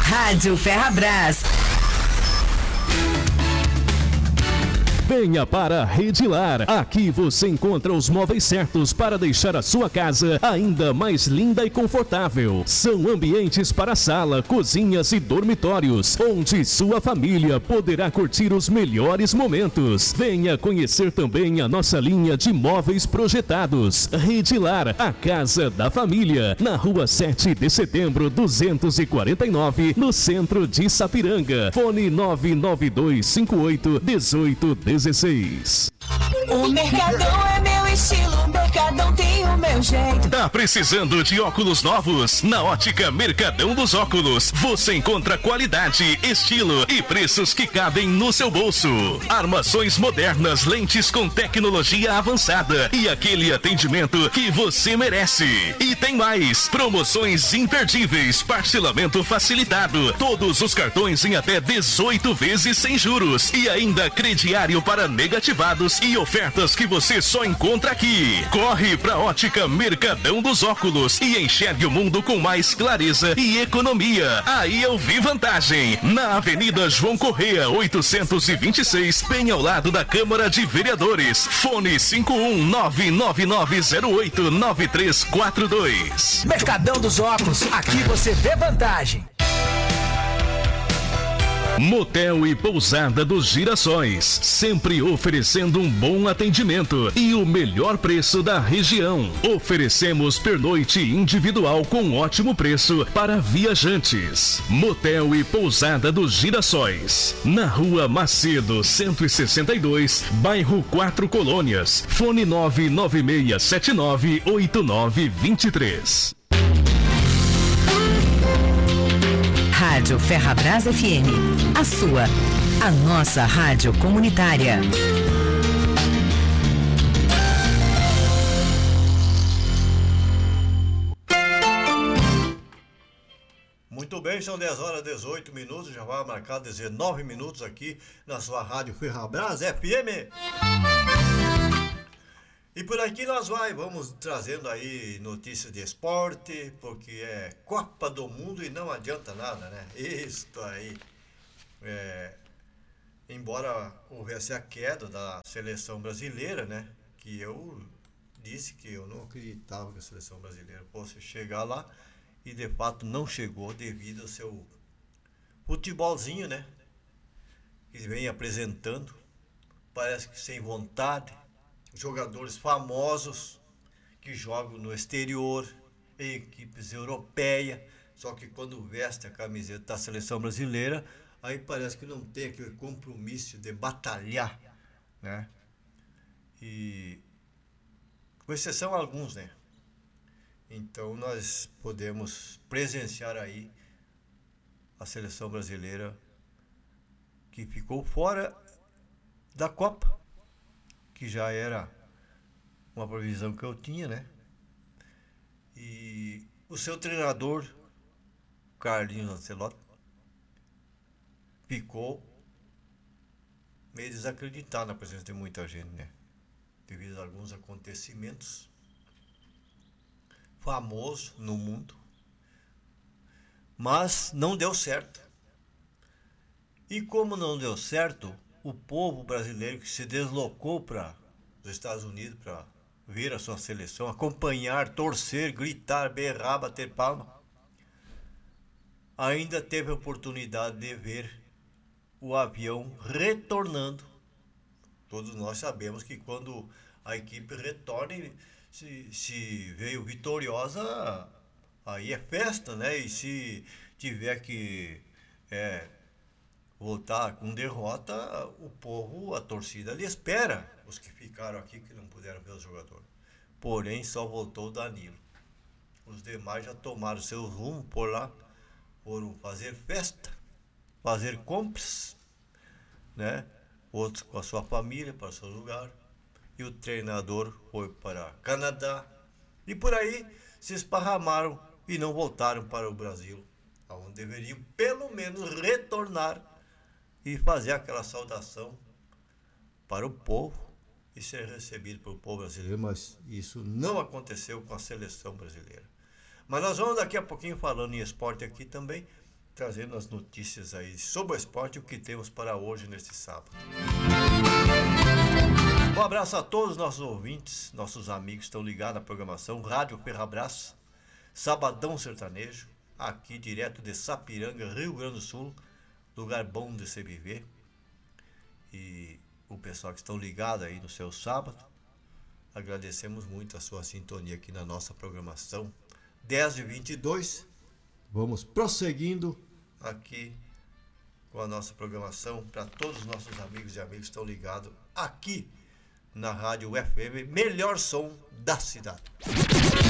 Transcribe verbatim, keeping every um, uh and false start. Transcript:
Rádio Ferrabras. Venha para a Redilar. Aqui você encontra os móveis certos para deixar a sua casa ainda mais linda e confortável. São ambientes para sala, cozinhas e dormitórios, onde sua família poderá curtir os melhores momentos. Venha conhecer também a nossa linha de móveis projetados. Redilar, a casa da família, na rua sete de setembro, duzentos e quarenta e nove, no centro de Sapiranga. Fone nove nove dois cinco oito um oito um seis. O Mercadão é meu estilo, o Mercadão tem o meu jeito. Tá precisando de óculos novos? Na Ótica Mercadão dos Óculos, você encontra qualidade, estilo e preços que cabem no seu bolso. Armações modernas, lentes com tecnologia avançada e aquele atendimento que você merece. E tem mais, promoções imperdíveis, parcelamento facilitado, todos os cartões em até dezoito vezes sem juros e ainda crediário para negativados e ofertas que você só encontra aqui. Corre pra Ótica Mercadão dos Óculos e enxergue o mundo com mais clareza e economia. Aí eu vi vantagem. Na Avenida João Correia, oitocentos e vinte e seis, bem ao lado da Câmara de Vereadores. Fone cinco um nove nove nove zero oito nove três quatro dois. Mercadão dos Óculos, aqui você vê vantagem. Motel e Pousada dos Girassóis, sempre oferecendo um bom atendimento e o melhor preço da região. Oferecemos pernoite individual com ótimo preço para viajantes. Motel e Pousada dos Girassóis, na Rua Macedo cento e sessenta e dois, bairro Quatro Colônias. Fone nove nove seis sete nove oito nove dois três. Rádio Ferrabras F M, a sua, a nossa rádio comunitária. Muito bem, são dez horas e dezoito minutos, já vai marcar dezenove minutos aqui na sua rádio Ferrabras F M. E por aqui nós vai, vamos trazendo aí notícias de esporte, porque é Copa do Mundo e não adianta nada, né? Isso aí. É, embora houvesse a queda da seleção brasileira, né? Que eu disse que eu não acreditava que a seleção brasileira fosse chegar lá e de fato não chegou devido ao seu futebolzinho, né? Que vem apresentando, parece que sem vontade. Jogadores famosos que jogam no exterior, em equipes europeias, só que quando veste a camiseta da seleção brasileira, aí parece que não tem aquele compromisso de batalhar, né? E com exceção a alguns, né? Então nós podemos presenciar aí a seleção brasileira que ficou fora da Copa, que já era uma previsão que eu tinha, né? E o seu treinador, Carlinhos Ancelotti, ficou meio desacreditado na presença de muita gente, né? Devido a alguns acontecimentos famosos no mundo. Mas não deu certo. E como não deu certo, o povo brasileiro que se deslocou para os Estados Unidos para ver a sua seleção, acompanhar, torcer, gritar, berrar, bater palma, ainda teve a oportunidade de ver o avião retornando. Todos nós sabemos que quando a equipe retorna, se, se veio vitoriosa, aí é festa, né? E se tiver que é, voltar com derrota, o povo, a torcida ali espera os que ficaram aqui, que não puderam ver os jogadores. Porém, só voltou o Danilo. Os demais já tomaram seu rumo por lá, foram fazer festa, fazer compras, né? Outros com a sua família, para o seu lugar. E o treinador foi para Canadá. E por aí se esparramaram e não voltaram para o Brasil, onde deveriam pelo menos retornar e fazer aquela saudação para o povo e ser recebido pelo povo brasileiro, mas isso não aconteceu com a seleção brasileira. Mas nós vamos daqui a pouquinho falando em esporte aqui também, trazendo as notícias aí sobre o esporte e o que temos para hoje neste sábado. Um abraço a todos os nossos ouvintes, nossos amigos que estão ligados na programação Rádio Ferrabras, Sabadão Sertanejo, aqui direto de Sapiranga, Rio Grande do Sul, lugar bom de se viver. E o pessoal que estão ligados aí no seu sábado, agradecemos muito a sua sintonia aqui na nossa programação. dez e vinte e dois, vamos prosseguindo aqui com a nossa programação para todos os nossos amigos e amigas que estão ligados aqui na Rádio F M, melhor som da cidade.